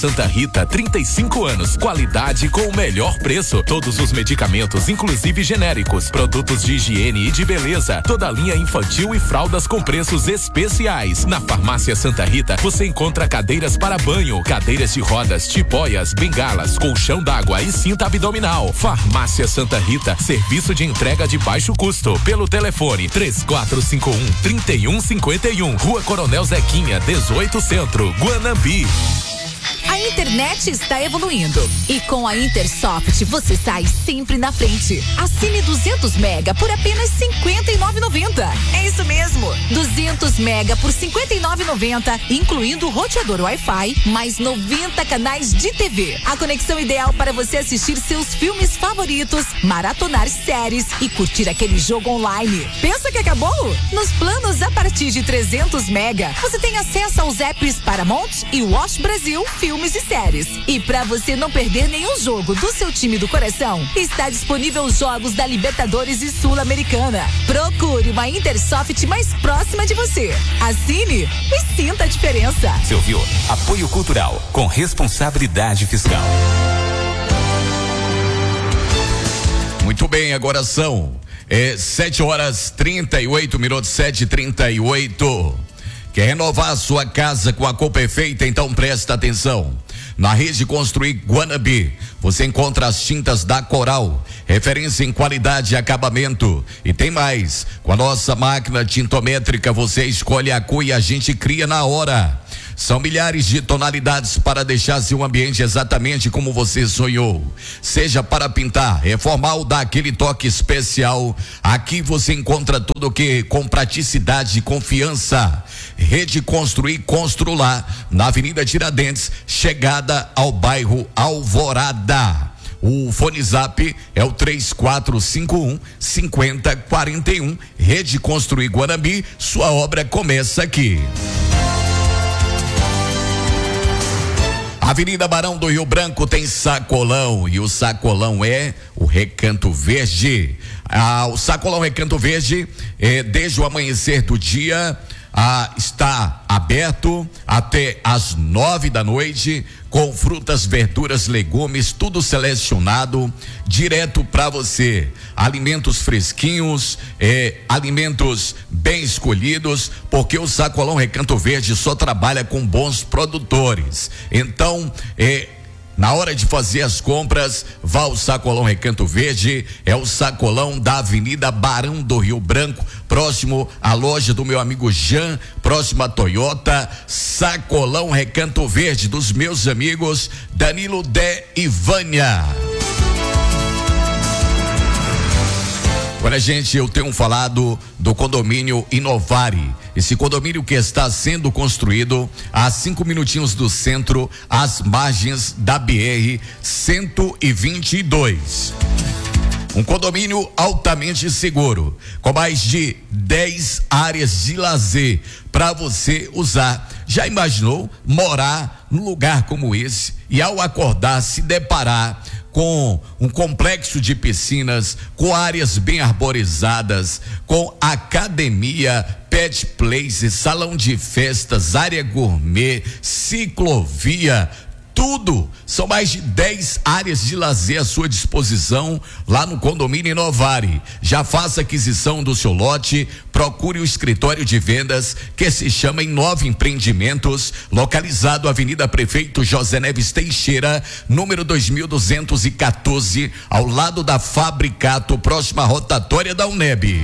Santa Rita, 35 anos. Qualidade com o melhor preço. Todos os medicamentos, inclusive genéricos, produtos de higiene e de beleza, toda a linha infantil e fraldas com preços especiais. Na Farmácia Santa Rita, você encontra cadeiras para banho, cadeiras de rodas, tipóias, bengalas, colchão d'água e cinta abdominal. Farmácia Santa Rita, serviço de entrega de baixo custo. Pelo telefone 3451-3151, Rua Coronel Zequinha, 18 Centro, Guanambi. A internet está evoluindo e com a Intersoft você sai sempre na frente. Assine 200 mega por apenas R$ 59,90. É isso mesmo, 200 mega por R$ 59,90, incluindo roteador Wi-Fi, mais 90 canais de TV. A conexão ideal para você assistir seus filmes favoritos, maratonar séries e curtir aquele jogo online. Pensa que acabou? Nos planos a partir de 300 mega, você tem acesso aos apps Paramount e Watch Brasil, filmes e séries. E para você não perder nenhum jogo do seu time do coração, está disponível os jogos da Libertadores e Sul-Americana. Procure uma Intersoft mais próxima de você. Assine e sinta a diferença. Você ouviu? Apoio cultural com responsabilidade fiscal. Muito bem, agora são 7h38, 7h38. Quer renovar a sua casa com a cor perfeita? Então presta atenção. Na Rede Construir Guanambi, você encontra as tintas da Coral, referência em qualidade e acabamento. E tem mais, com a nossa máquina tintométrica você escolhe a cor e a gente cria na hora. São milhares de tonalidades para deixar seu ambiente exatamente como você sonhou. Seja para pintar, reformar ou dar aquele toque especial, aqui você encontra tudo que com praticidade e confiança. Rede Construir, Constrular, na Avenida Tiradentes, chegada ao bairro Alvorada. O fone zap é o 3451-5041. Rede Construir Guanambi, sua obra começa aqui. Avenida Barão do Rio Branco tem sacolão e o sacolão é o Recanto Verde. O sacolão Recanto Verde, desde o amanhecer do dia, está aberto até às 9 da noite, com frutas, verduras, legumes, tudo selecionado direto para você. Alimentos fresquinhos, alimentos bem escolhidos, porque o Sacolão Recanto Verde só trabalha com bons produtores. Então, na hora de fazer as compras, vá ao Sacolão Recanto Verde, é o sacolão da Avenida Barão do Rio Branco, próximo à loja do meu amigo Jean, próximo à Toyota. Sacolão Recanto Verde, dos meus amigos Danilo e Vânia. Olha, gente, eu tenho falado do condomínio Inovari. Esse condomínio que está sendo construído a 5 minutinhos do centro, às margens da BR-122. Um condomínio altamente seguro, com mais de 10 áreas de lazer para você usar. Já imaginou morar num lugar como esse e ao acordar se deparar com um complexo de piscinas, com áreas bem arborizadas, com academia, pet place, salão de festas, área gourmet, ciclovia, tudo. São mais de 10 áreas de lazer à sua disposição lá no condomínio Inovari. Já faça aquisição do seu lote, procure o escritório de vendas que se chama Inova Empreendimentos, localizado Avenida Prefeito José Neves Teixeira, número 2214, ao lado da Fabricato, próxima à rotatória da UNEB.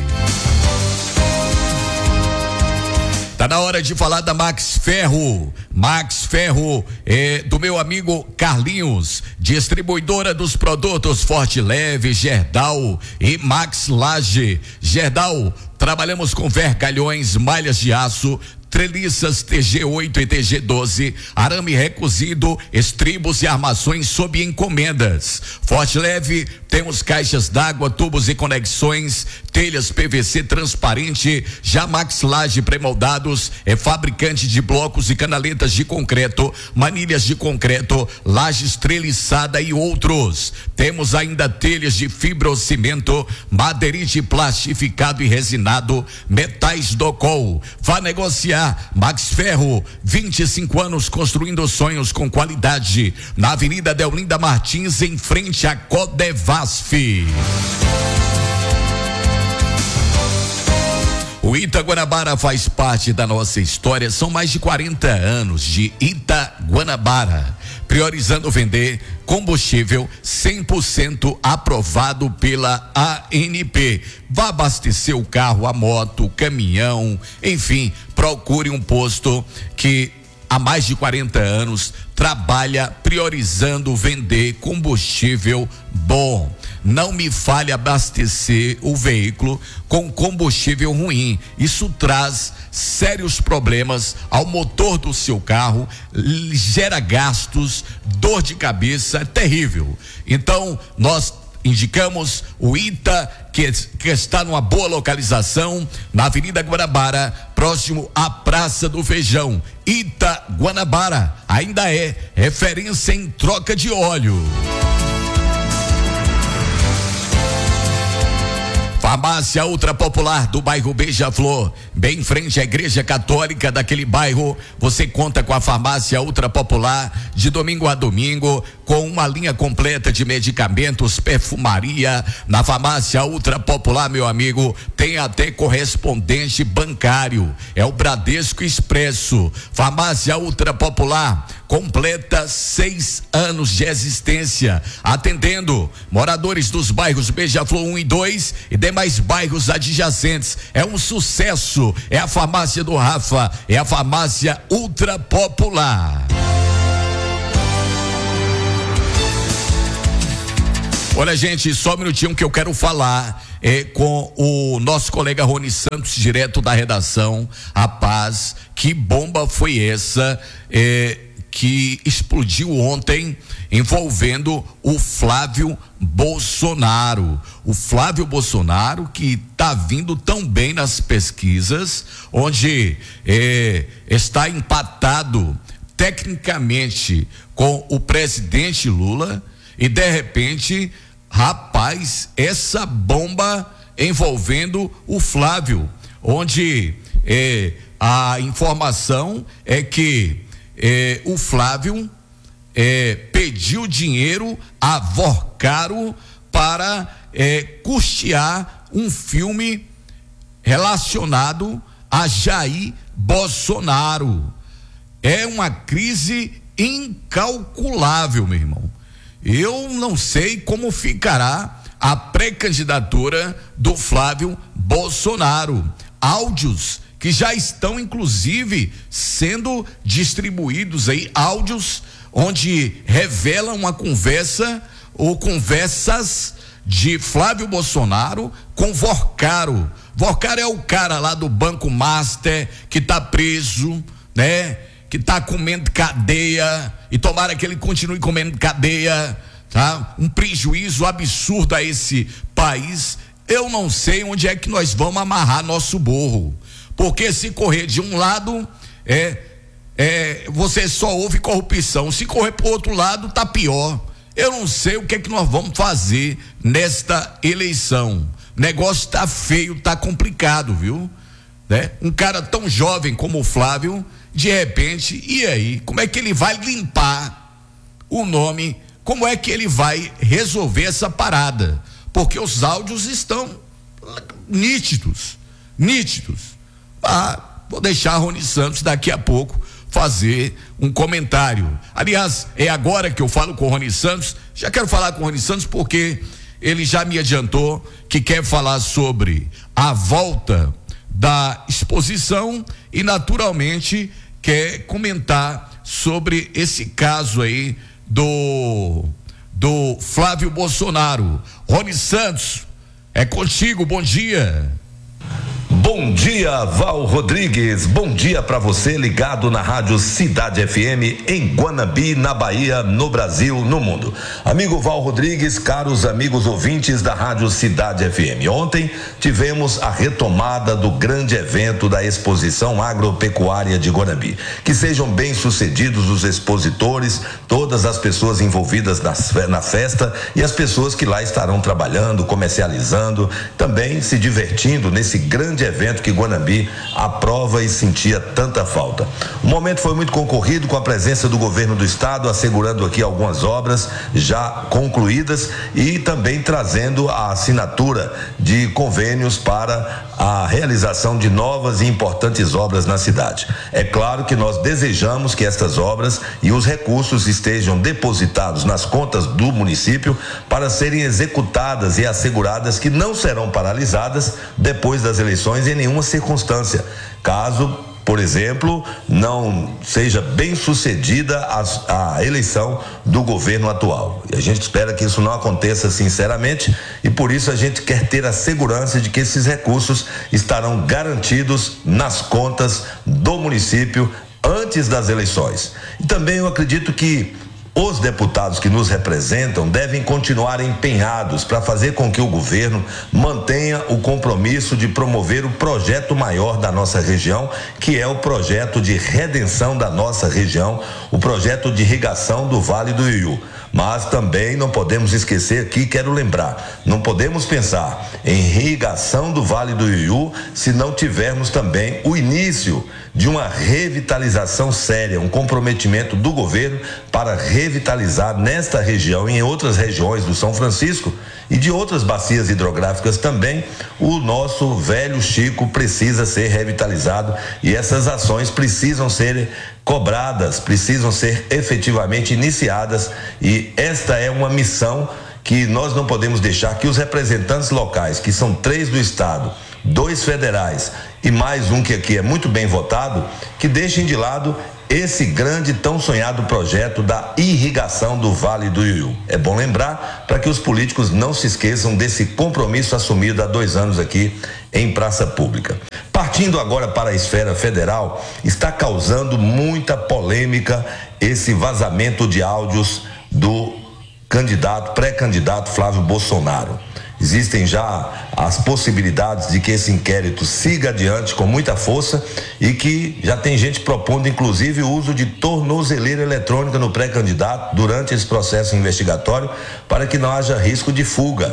Tá na hora de falar da Max Ferro. Max Ferro é do meu amigo Carlinhos, distribuidora dos produtos Forte Leve, Gerdau e Max Laje. Gerdau, trabalhamos com vergalhões, malhas de aço, treliças TG8 e TG12, arame recozido, estribos e armações sob encomendas. Forte Leve, temos caixas d'água, tubos e conexões, telhas PVC transparente. Já Max Laje pré-moldados é fabricante de blocos e canaletas de concreto, manilhas de concreto, lajes treliçada e outros. Temos ainda telhas de fibrocimento, madeirite plastificado e resinado, metais Docol. Vá negociar anunciar. Max Ferro, 25 anos construindo sonhos com qualidade. Na Avenida Deolinda Martins, em frente à Codevasf. O Ita Guanabara faz parte da nossa história. São mais de 40 anos de Ita Guanabara, priorizando vender combustível 100% aprovado pela ANP. Vá abastecer o carro, a moto, o caminhão, enfim, procure um posto que há mais de 40 anos trabalha priorizando vender combustível bom. Não me fale abastecer o veículo com combustível ruim. Isso traz sérios problemas ao motor do seu carro, gera gastos, dor de cabeça, é terrível. Então, nós indicamos o Ita, que está numa boa localização, na Avenida Guanabara, próximo à Praça do Feijão. Ita Guanabara ainda é referência em troca de óleo. Farmácia Ultra Popular do bairro Beija-Flor, bem em frente à Igreja Católica daquele bairro. Você conta com a Farmácia Ultra Popular de domingo a domingo, com uma linha completa de medicamentos, perfumaria. Na Farmácia Ultra Popular, meu amigo, tem até correspondente bancário. É o Bradesco Expresso. Farmácia Ultra Popular completa 6 anos de existência, atendendo moradores dos bairros Beija-Flor 1 e 2 e demais bairros adjacentes. É um sucesso. É a farmácia do Rafa, é a Farmácia Ultra Popular. Olha, gente, só um minutinho que eu quero falar com o nosso colega Rony Santos, direto da redação. Rapaz, que bomba foi essa que explodiu ontem envolvendo o Flávio Bolsonaro. O Flávio Bolsonaro, que está vindo tão bem nas pesquisas, onde está empatado tecnicamente com o presidente Lula, e de repente, rapaz, essa bomba envolvendo o Flávio, onde a informação é que o Flávio pediu dinheiro a Vorcaro para custear um filme relacionado a Jair Bolsonaro. É uma crise incalculável, meu irmão. Eu não sei como ficará a pré-candidatura do Flávio Bolsonaro. Áudios que já estão inclusive sendo distribuídos aí, áudios onde revelam uma conversa ou conversas de Flávio Bolsonaro com Vorcaro. Vorcaro é o cara lá do Banco Master que tá preso, né? Que tá comendo cadeia, e tomara que ele continue comendo cadeia, tá? Um prejuízo absurdo a esse país. Eu não sei onde é que nós vamos amarrar nosso burro, porque se correr de um lado, você só ouve corrupção. Se correr pro outro lado, tá pior. Eu não sei o que é que nós vamos fazer nesta eleição. O negócio tá feio, tá complicado, viu? Né? Um cara tão jovem como o Flávio, de repente, e aí? Como é que ele vai limpar o nome? Como é que ele vai resolver essa parada? Porque os áudios estão nítidos. Vou deixar Rony Santos daqui a pouco fazer um comentário. Aliás, é agora que eu falo com o Rony Santos. Já quero falar com o Rony Santos porque ele já me adiantou que quer falar sobre a volta da exposição e naturalmente quer comentar sobre esse caso aí do Flávio Bolsonaro. Rony Santos, é contigo, bom dia. Bom dia, Val Rodrigues. Bom dia para você ligado na Rádio Cidade FM em Guanabi, na Bahia, no Brasil, no mundo. Amigo Val Rodrigues, caros amigos ouvintes da Rádio Cidade FM. Ontem tivemos a retomada do grande evento da Exposição Agropecuária de Guanabi. Que sejam bem-sucedidos os expositores, todas as pessoas envolvidas na festa e as pessoas que lá estarão trabalhando, comercializando, também se divertindo nesse grande evento evento que Guanambi aprova e sentia tanta falta. O momento foi muito concorrido, com a presença do governo do estado, assegurando aqui algumas obras já concluídas e também trazendo a assinatura de convênios para a realização de novas e importantes obras na cidade. É claro que nós desejamos que estas obras e os recursos estejam depositados nas contas do município para serem executadas e asseguradas que não serão paralisadas depois das eleições em nenhuma circunstância. Caso, por exemplo, não seja bem sucedida a eleição do governo atual. E a gente espera que isso não aconteça sinceramente e por isso a gente quer ter a segurança de que esses recursos estarão garantidos nas contas do município antes das eleições. E também eu acredito que os deputados que nos representam devem continuar empenhados para fazer com que o governo mantenha o compromisso de promover o projeto maior da nossa região, que é o projeto de redenção da nossa região, o projeto de irrigação do Vale do Iuiú. Mas também não podemos esquecer aqui, quero lembrar, não podemos pensar em irrigação do Vale do Iuiú se não tivermos também o início de uma revitalização séria, um comprometimento do governo para revitalizar nesta região e em outras regiões do São Francisco e de outras bacias hidrográficas também. O nosso velho Chico precisa ser revitalizado e essas ações precisam ser cobradas, precisam ser efetivamente iniciadas e esta é uma missão que nós não podemos deixar que os representantes locais, que são 3 do estado, 2 federais e mais um que aqui é muito bem votado, que deixem de lado esse grande, tão sonhado projeto da irrigação do Vale do Iuiú. É bom lembrar para que os políticos não se esqueçam desse compromisso assumido há 2 anos aqui em praça pública. Partindo agora para a esfera federal, está causando muita polêmica esse vazamento de áudios do pré-candidato Flávio Bolsonaro. Existem já as possibilidades de que esse inquérito siga adiante com muita força e que já tem gente propondo inclusive o uso de tornozeleira eletrônica no pré-candidato durante esse processo investigatório para que não haja risco de fuga.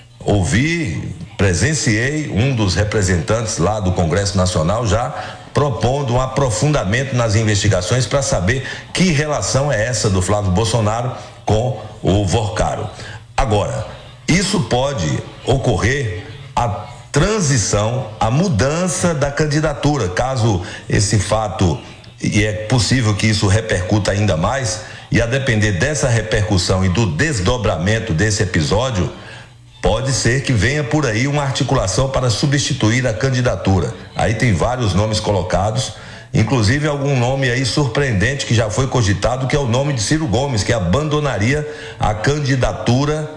Presenciei um dos representantes lá do Congresso Nacional já propondo um aprofundamento nas investigações para saber que relação é essa do Flávio Bolsonaro com o Vorcaro. Agora, isso pode ocorrer a transição, a mudança da candidatura, caso esse fato, e é possível que isso repercuta ainda mais, e a depender dessa repercussão e do desdobramento desse episódio, pode ser que venha por aí uma articulação para substituir a candidatura. Aí tem vários nomes colocados, inclusive algum nome aí surpreendente que já foi cogitado, que é o nome de Ciro Gomes, que abandonaria a candidatura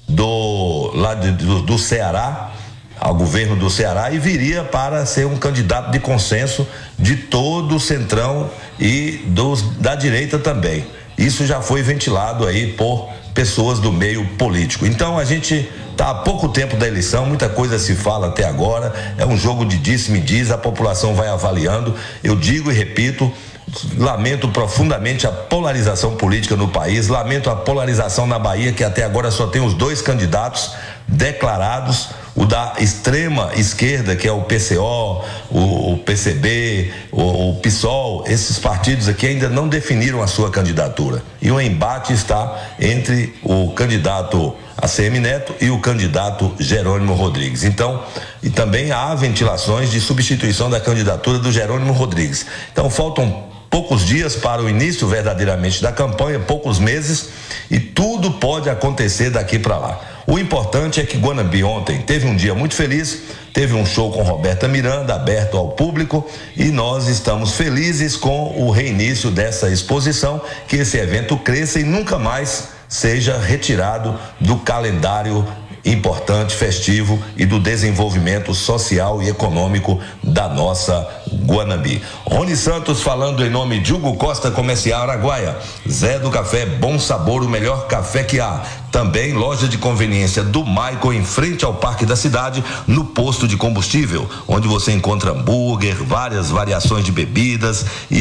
do Ceará, ao governo do Ceará, e viria para ser um candidato de consenso de todo o centrão e da direita também. Isso já foi ventilado aí por pessoas do meio político. Então a gente está há pouco tempo da eleição, muita coisa se fala até agora, é um jogo de disse-me-diz, a população vai avaliando. Eu digo e repito, lamento profundamente a polarização política no país, lamento a polarização na Bahia, que até agora só tem os 2 candidatos declarados, o da extrema esquerda, que é o PCO, o PCB, o PSOL. Esses partidos aqui ainda não definiram a sua candidatura e o embate está entre o candidato ACM Neto e o candidato Jerônimo Rodrigues. Então, e também há ventilações de substituição da candidatura do Jerônimo Rodrigues. Então faltam poucos dias para o início verdadeiramente da campanha, poucos meses, e tudo pode acontecer daqui para lá. O importante é que Guanambi ontem teve um dia muito feliz, teve um show com Roberta Miranda aberto ao público e nós estamos felizes com o reinício dessa exposição, que esse evento cresça e nunca mais seja retirado do calendário importante, festivo e do desenvolvimento social e econômico da nossa Guanambi. Rony Santos falando em nome de Hugo Costa Comercial Araguaia, Zé do Café, bom sabor, o melhor café que há. Também loja de conveniência do Michael em frente ao Parque da Cidade, no posto de combustível, onde você encontra hambúrguer, várias variações de bebidas e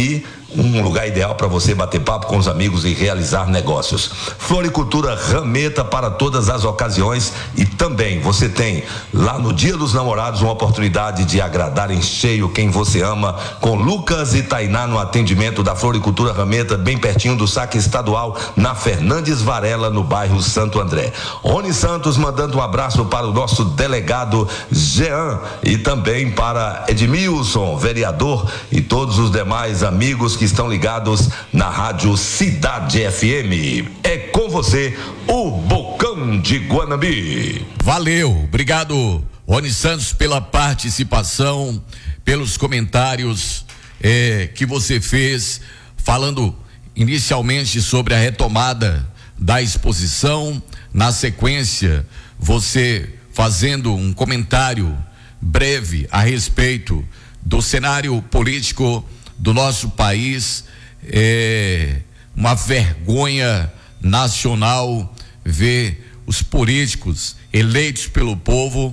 um lugar ideal para você bater papo com os amigos e realizar negócios. Floricultura Rameta para todas as ocasiões, e também você tem lá no Dia dos Namorados uma oportunidade de agradar em cheio quem você ama, com Lucas e Tainá no atendimento da Floricultura Rameta, bem pertinho do saque estadual, na Fernandes Varela, no bairro Santo André. Rony Santos mandando um abraço para o nosso delegado Jean e também para Edmilson, vereador, e todos os demais amigos que estão ligados na Rádio Cidade FM. É com você, o Bocão de Guanambi. Valeu, obrigado, Rony Santos, pela participação, pelos comentários que você fez, falando inicialmente sobre a retomada da exposição. Na sequência, você fazendo um comentário breve a respeito do cenário político do nosso país. É uma vergonha nacional ver os políticos eleitos pelo povo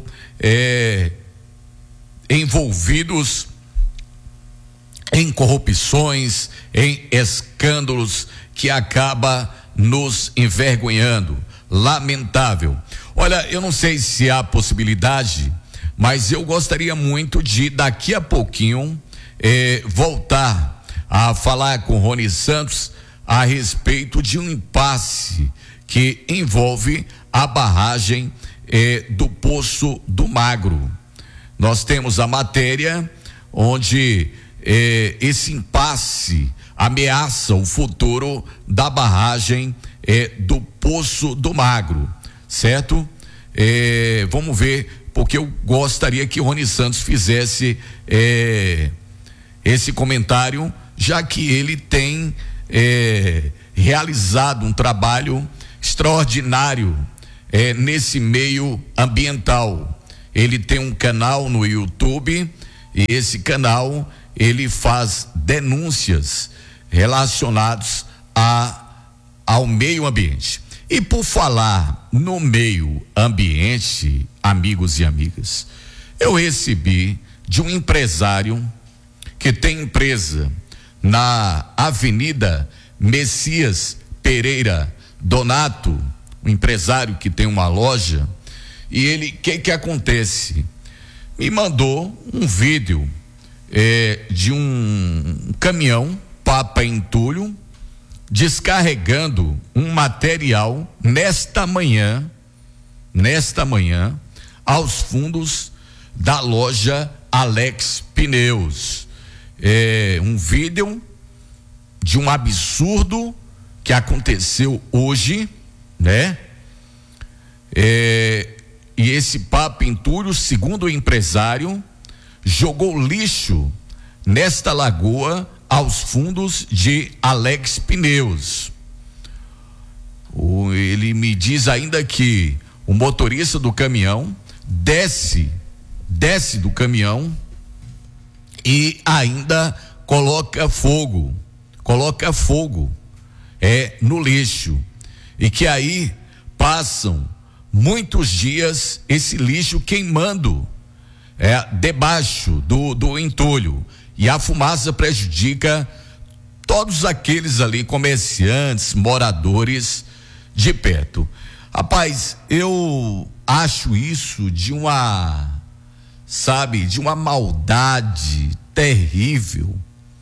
envolvidos em corrupções, em escândalos que acaba nos envergonhando. Lamentável. Olha, eu não sei se há possibilidade, mas eu gostaria muito de daqui a pouquinho voltar a falar com Rony Santos a respeito de um impasse que envolve a barragem do Poço do Magro. Nós temos a matéria onde esse impasse ameaça o futuro da barragem do Poço do Magro, certo? Vamos ver, porque eu gostaria que o Rony Santos fizesse esse comentário, já que ele tem realizado um trabalho extraordinário nesse meio ambiental. Ele tem um canal no YouTube e esse canal ele faz denúncias relacionadas ao meio ambiente. E por falar no meio ambiente, amigos e amigas, eu recebi de um empresário que tem empresa na Avenida Messias Pereira Donato, um empresário que tem uma loja, e ele, que acontece? Me mandou um vídeo de um caminhão Papa Entulho descarregando um material nesta manhã aos fundos da loja Alex Pneus. Um vídeo de um absurdo que aconteceu hoje, né? E esse Papa Entulho, segundo o empresário, jogou lixo nesta lagoa aos fundos de Alex Pneus. Ele me diz ainda que o motorista do caminhão desce do caminhão e ainda coloca fogo no lixo, e que aí passam muitos dias esse lixo queimando debaixo do entulho, e a fumaça prejudica todos aqueles ali, comerciantes, moradores de perto. Rapaz, eu acho isso de uma maldade terrível.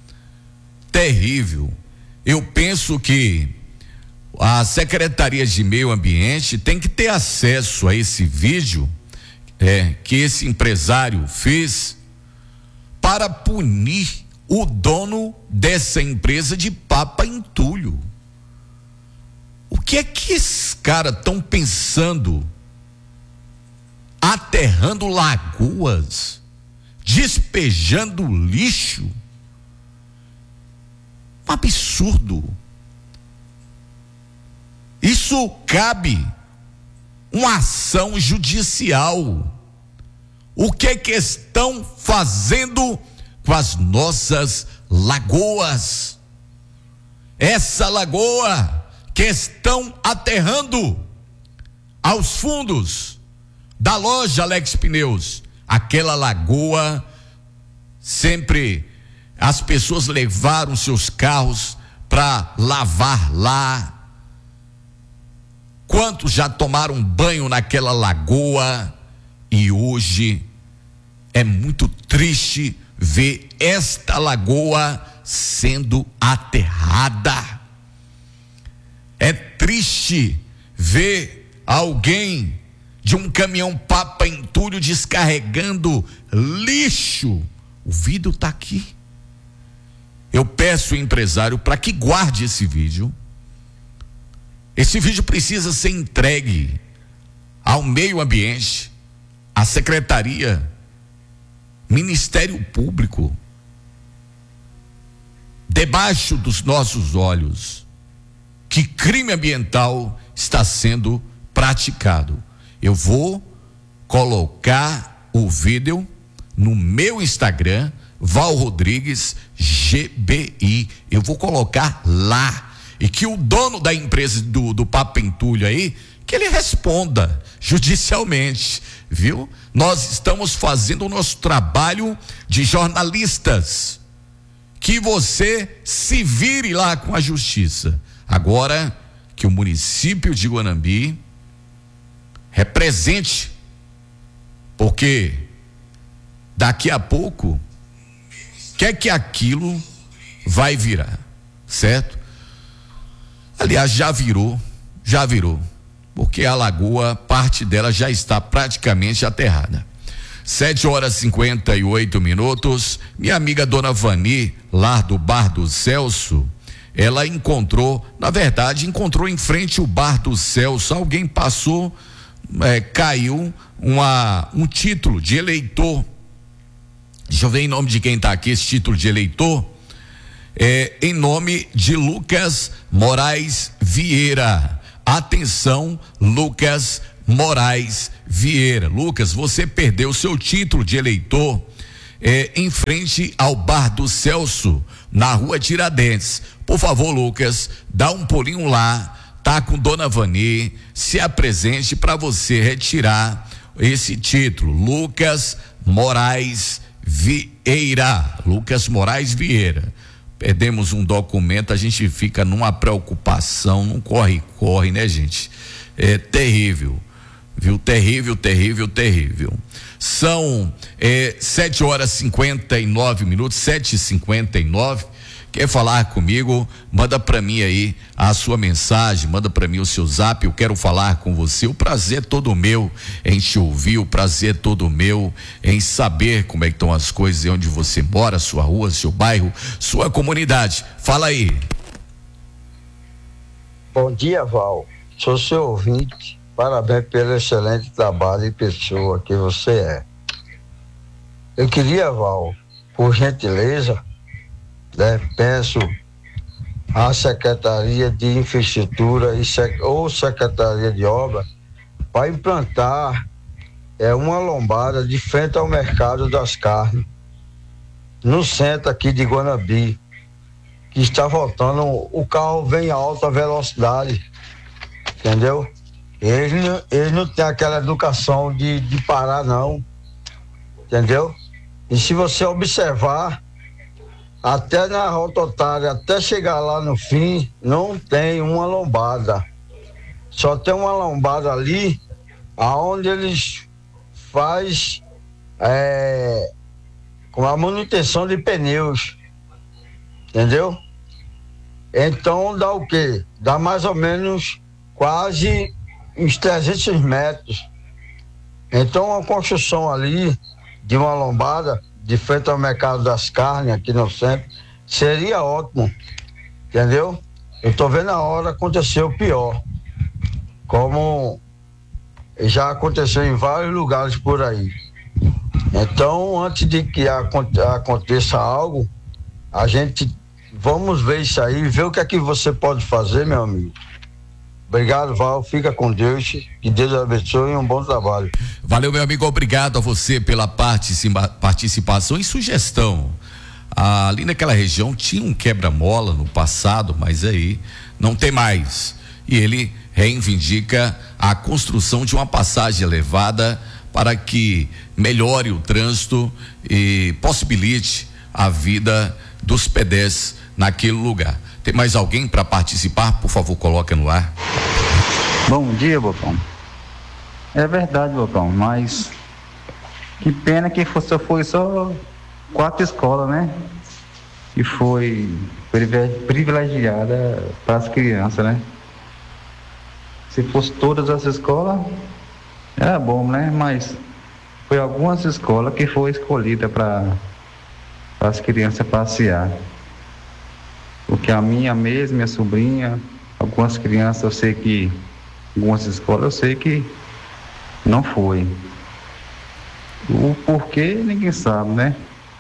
Eu penso que a Secretaria de Meio Ambiente tem que ter acesso a esse vídeo que esse empresário fez, para punir o dono dessa empresa de Papa Entulho. O que é que esses caras estão pensando? Aterrando lagoas, despejando lixo. Um absurdo. Isso cabe uma ação judicial. O que é que estão fazendo com as nossas lagoas? Essa lagoa que estão aterrando aos fundos da loja Alex Pneus, aquela lagoa sempre as pessoas levaram seus carros para lavar lá. Quantos já tomaram banho naquela lagoa? E hoje é muito triste ver esta lagoa sendo aterrada. É triste ver alguém de um caminhão papa entulho descarregando lixo. O vídeo está aqui. Eu peço ao empresário para que guarde esse vídeo. Esse vídeo precisa ser entregue ao meio ambiente, à secretaria, Ministério Público, debaixo dos nossos olhos. Que crime ambiental está sendo praticado? Eu vou colocar o vídeo no meu Instagram, Val Rodrigues GBI. Eu vou colocar lá. E que o dono da empresa do Papo Entulho aí, que ele responda judicialmente, viu? Nós estamos fazendo o nosso trabalho de jornalistas. Que você se vire lá com a justiça. Agora que o município de Guanambi represente, porque daqui a pouco quer que aquilo vai virar, certo? Aliás, já virou, porque a lagoa, parte dela já está praticamente aterrada. 7h58. Minha amiga Dona Vani, lá do Bar do Celso, ela encontrou em frente ao Bar do Celso, alguém passou, caiu um título de eleitor. Deixa eu ver em nome de quem está aqui esse título de eleitor. Em nome de Lucas Moraes Vieira. Atenção, Lucas Moraes Vieira. Lucas, você perdeu seu título de eleitor em frente ao Bar do Celso, na Rua Tiradentes. Por favor, Lucas, dá um pulinho lá, tá com Dona Vani, se apresente para você retirar esse título. Lucas Moraes Vieira. Lucas Moraes Vieira. Perdemos um documento, a gente fica numa preocupação, num corre-corre, né, gente? É terrível, viu? Terrível. São 7h59, 7h59. Quer falar comigo? Manda para mim aí a sua mensagem, manda para mim o seu zap. Eu quero falar com você. O prazer é todo meu em te ouvir, o prazer é todo meu em saber como é que estão as coisas, onde você mora, sua rua, seu bairro, sua comunidade. Fala aí. Bom dia, Val. Sou seu ouvinte. Parabéns pelo excelente trabalho e pessoa que você é. Eu queria, Val, por gentileza, peço à Secretaria de Infraestrutura ou Secretaria de Obra para implantar uma lombada de frente ao mercado das carnes, no centro aqui de Guanambi, que está voltando, o carro vem a alta velocidade, entendeu? Eles não têm aquela educação de parar, não, entendeu? E se você observar, até na rodoviária, até chegar lá no fim, não tem uma lombada. Só tem uma lombada ali, aonde eles faz com a manutenção de pneus. Entendeu? Então dá o quê? Dá mais ou menos quase uns 300 metros. Então a construção ali de uma lombada de frente ao mercado das carnes aqui no centro seria ótimo, entendeu? Eu tô vendo a hora acontecer o pior, como já aconteceu em vários lugares por aí. Então, antes de que aconteça algo, a gente vamos ver isso aí, ver o que é que você pode fazer, meu amigo. Obrigado, Val, fica com Deus, que Deus abençoe e um bom trabalho. Valeu, meu amigo, obrigado a você pela participação e sugestão. Ali naquela região tinha um quebra-mola no passado, mas aí não tem mais. E ele reivindica a construção de uma passagem elevada para que melhore o trânsito e possibilite a vida dos pedestres naquele lugar. Tem mais alguém para participar? Por favor, coloca no ar. Bom dia, Bocão. É verdade, Bocão, mas que pena que foi só 4 escolas, né? Que foi privilegiada para as crianças, né? Se fosse todas as escolas, era bom, né? Mas foi algumas escolas que foi escolhida para as crianças passear. Porque a minha sobrinha, algumas crianças eu sei que, algumas escolas eu sei que não foi. O porquê ninguém sabe, né?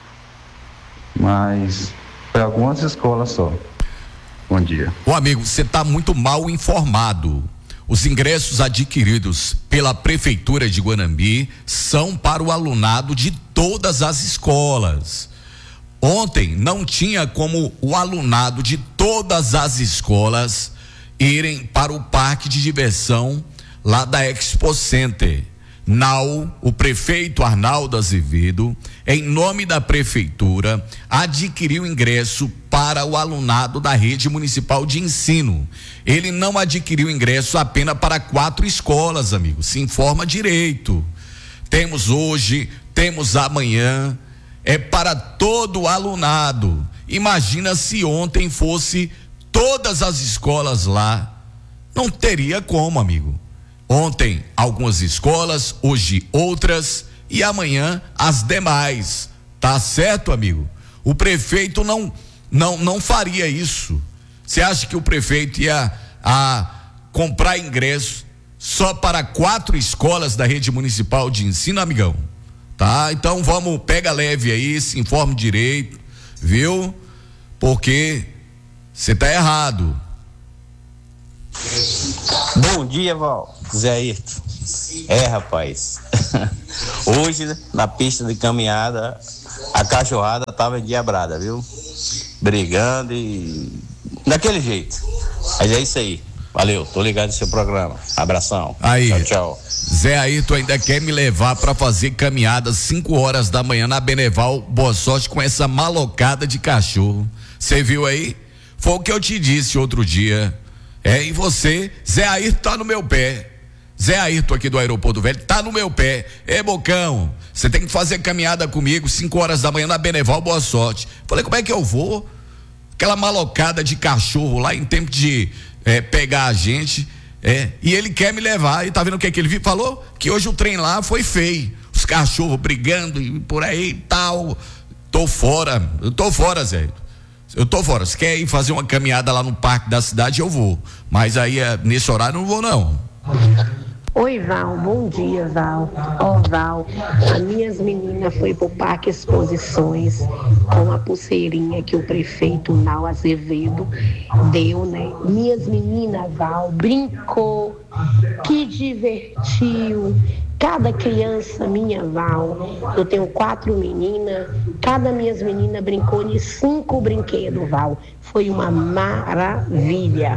Mas foi algumas escolas só. Bom dia. Ô amigo, você está muito mal informado. Os ingressos adquiridos pela Prefeitura de Guanambi são para o alunado de todas as escolas. Ontem não tinha como o alunado de todas as escolas irem para o parque de diversão lá da Expo Center. O prefeito Arnaldo Azevedo, em nome da prefeitura, adquiriu ingresso para o alunado da rede municipal de ensino. Ele não adquiriu ingresso apenas para 4 escolas, amigo. Se informa direito. Temos hoje, temos amanhã, é para todo o alunado. Imagina se ontem fosse todas as escolas lá. Não teria como, amigo. Ontem algumas escolas, hoje outras e amanhã as demais. Tá certo, amigo? O prefeito não faria isso. Você acha que o prefeito ia comprar ingresso só para 4 escolas da rede municipal de ensino, amigão? Tá? Então pega leve aí, se informe direito, viu? Porque você tá errado. Bom dia, Val. Zé Ayrton. Rapaz. Hoje, na pista de caminhada, a cachorrada tava endiabrada, viu? Brigando e daquele jeito. Mas é isso aí. Valeu, tô ligado no seu programa. Abração. Aí. Tchau, tchau. Zé Ayrton ainda quer me levar para fazer caminhada 5 horas da manhã na Beneval. Boa sorte com essa malocada de cachorro. Você viu aí? Foi o que eu te disse outro dia. E você, Zé Ayrton tá no meu pé. Zé Ayrton aqui do Aeroporto Velho tá no meu pé. Bocão, você tem que fazer caminhada comigo 5 horas da manhã na Beneval, boa sorte. Falei, como é que eu vou? Aquela malocada de cachorro lá em tempo de pegar a gente. E ele quer me levar. E tá vendo o que ele falou? Que hoje o trem lá foi feio. Os cachorros brigando e por aí e tal. Eu tô fora, Zé. Eu tô fora. Se quer ir fazer uma caminhada lá no parque da cidade, eu vou. Mas aí, nesse horário, não vou, não. Oi, Val. Bom dia, Val. Val, as minhas meninas foi pro Parque Exposições com a pulseirinha que o prefeito Nau Azevedo deu, né? Minhas meninas, Val, brincou, que divertiu. Cada criança minha, Val, eu tenho 4 meninas, cada minhas meninas brincou de 5 brinquedos, Val. Foi uma maravilha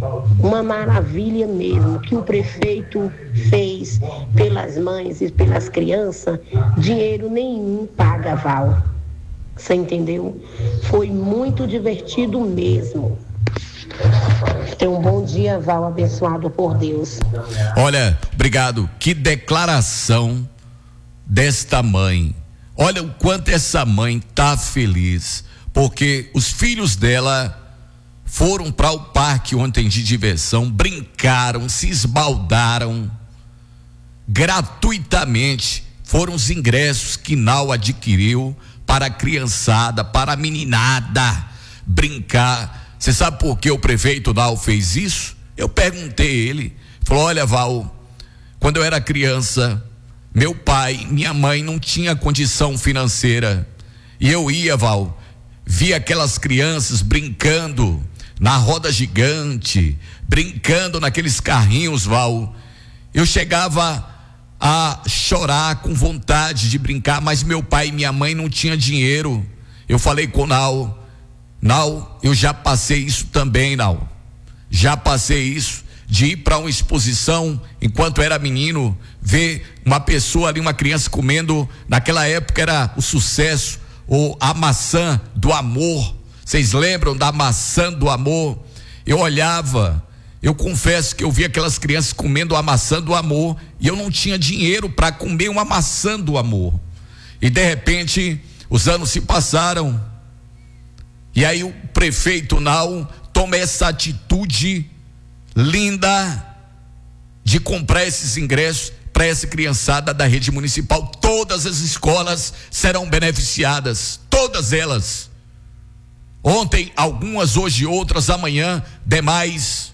mesmo, que o prefeito fez pelas mães e pelas crianças, dinheiro nenhum paga, Val. Você entendeu? Foi muito divertido mesmo. Tenha um bom dia, Val, abençoado por Deus. Olha, obrigado. Que declaração desta mãe. Olha o quanto essa mãe tá feliz, porque os filhos dela foram para o parque ontem de diversão, brincaram, se esbaldaram gratuitamente. Foram os ingressos que Nau adquiriu para a criançada, para a meninada brincar. Você sabe por que o prefeito Nau fez isso? Eu perguntei a ele, falou, olha, Val, quando eu era criança, meu pai, minha mãe não tinha condição financeira, e eu ia, Val, via aquelas crianças brincando na roda gigante, brincando naqueles carrinhos, Val, eu chegava a chorar com vontade de brincar, mas meu pai e minha mãe não tinham dinheiro. Eu falei com o Nau, eu já passei isso também, Nau. Já passei isso de ir para uma exposição enquanto era menino, ver uma pessoa ali, uma criança comendo. Naquela época era o sucesso, a maçã do amor. Vocês lembram da maçã do amor? Eu olhava, eu confesso que eu via aquelas crianças comendo a maçã do amor e eu não tinha dinheiro para comer uma maçã do amor. E de repente, os anos se passaram e aí o prefeito Nau toma essa atitude linda de comprar esses ingressos para essa criançada da rede municipal. Todas as escolas serão beneficiadas, todas elas. Ontem algumas, hoje outras, amanhã demais.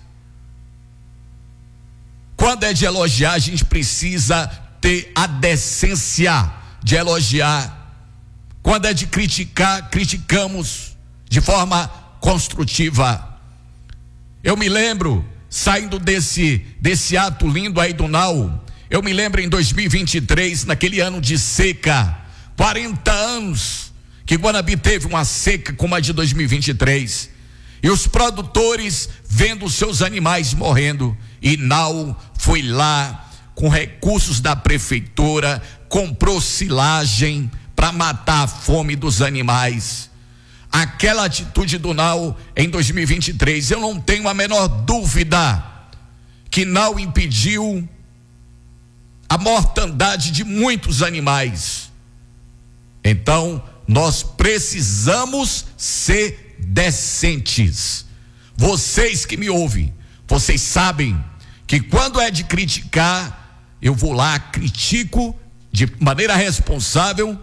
Quando é de elogiar, a gente precisa ter a decência de elogiar. Quando é de criticar, criticamos de forma construtiva. Eu me lembro, saindo desse ato lindo aí do Nau, eu me lembro em 2023, naquele ano de seca, 40 anos que Guanabi teve uma seca como a de 2023, e os produtores vendo os seus animais morrendo, e Nau foi lá com recursos da prefeitura, comprou silagem para matar a fome dos animais. Aquela atitude do Nau em 2023, eu não tenho a menor dúvida que Nau impediu a mortandade de muitos animais. Então nós precisamos ser decentes. Vocês que me ouvem, vocês sabem que quando é de criticar, eu vou lá, critico de maneira responsável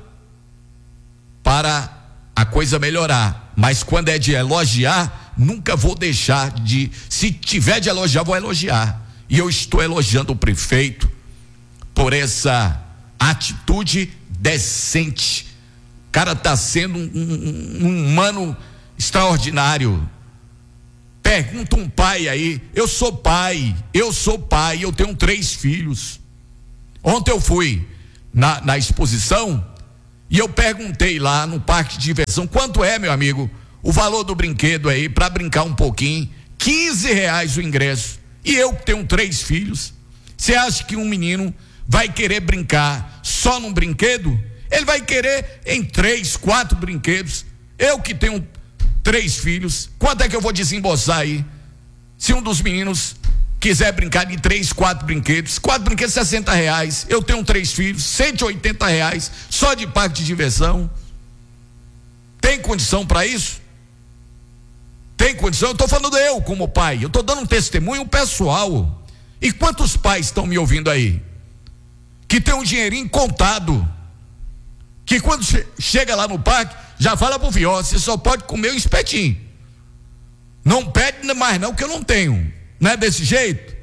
para a coisa melhorar, mas quando é de elogiar, nunca vou deixar de, se tiver de elogiar, vou elogiar. E eu estou elogiando o prefeito por essa atitude decente. O cara está sendo um humano extraordinário. Pergunta um pai aí, eu sou pai, eu tenho 3 filhos. Ontem eu fui na exposição e eu perguntei lá no parque de diversão, quanto é, meu amigo, o valor do brinquedo aí, para brincar um pouquinho? R$15 o ingresso. E eu que tenho 3 filhos, você acha que um menino vai querer brincar só num brinquedo? Ele vai querer em 3, 4 brinquedos. Eu que tenho 3 filhos, quanto é que eu vou desembolsar aí? Se um dos meninos quiser brincar de 3, 4 brinquedos, 4 brinquedos R$60, eu tenho 3 filhos, R$180 só de parque de diversão. Tem condição para isso? Tem condição? Eu estou falando eu como pai, eu estou dando um testemunho pessoal. E quantos pais estão me ouvindo aí que tem um dinheirinho contado, que quando chega lá no parque já fala pro filho, você só pode comer um espetinho, não pede mais não, que eu não tenho. Não é desse jeito?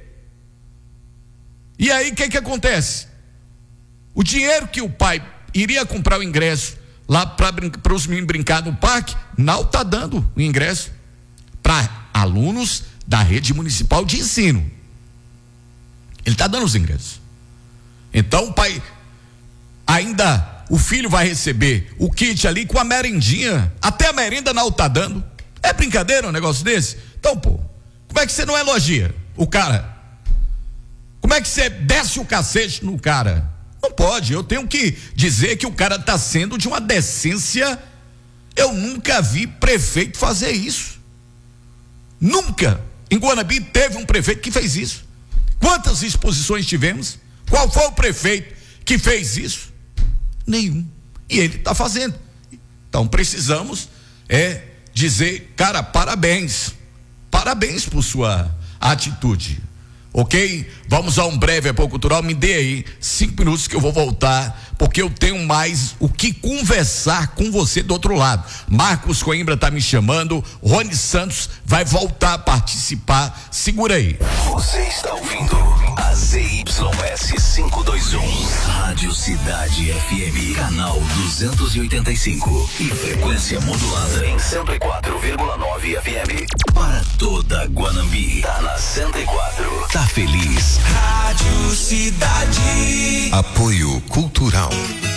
E aí o que acontece? O dinheiro que o pai iria comprar o ingresso lá para os meninos brincar no parque, não está dando o ingresso para alunos da rede municipal de ensino. Ele está dando os ingressos. Então o pai, ainda o filho vai receber o kit ali com a merendinha, até a merenda não está dando. É brincadeira um negócio desse? Então, pô, como é que você não elogia o cara? Como é que você desce o cacete no cara? Não pode. Eu tenho que dizer que o cara está sendo de uma decência. Eu nunca vi prefeito fazer isso. Nunca. Em Guanabi teve um prefeito que fez isso. Quantas exposições tivemos? Qual foi o prefeito que fez isso? Nenhum. E ele está fazendo. Então precisamos dizer, cara, parabéns. Parabéns por sua atitude. Ok? Vamos a um breve apoio cultural. Me dê aí 5 minutos que eu vou voltar, porque eu tenho mais o que conversar com você do outro lado. Marcos Coimbra tá me chamando, Rony Santos vai voltar a participar. Segura aí. Você está ouvindo a ZYS 521, Rádio Cidade FM, canal 285 e frequência modulada em 104,9 FM. Para toda Guanambi, tá na 104. Tá feliz? Rádio Cidade. Apoio Cultural.